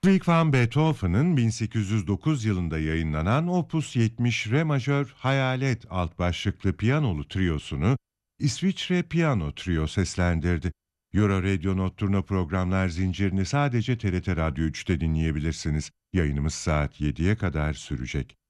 Ludwig van Beethoven'ın 1809 yılında yayınlanan Opus 70 Re majör Hayalet alt başlıklı piyanolu triyosunu İsviçre Piyano Trio seslendirdi. Euro Radio Nocturno programlar zincirini sadece TRT Radyo 3'te dinleyebilirsiniz. Yayınımız saat 7'ye kadar sürecek.